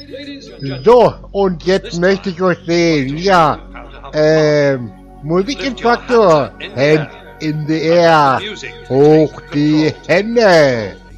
So, und jetzt möchte ich euch sehen. Ja, Musikinstruktor. Hands in the air. Hoch die Hände.